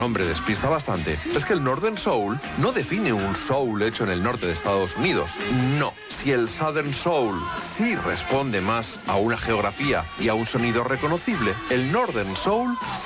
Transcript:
nombre despista bastante, es que el Northern Soul no define un soul hecho en el norte de Estados Unidos. No, si el Southern Soul sí responde más a una geografía y a un sonido reconocible, el Northern Soul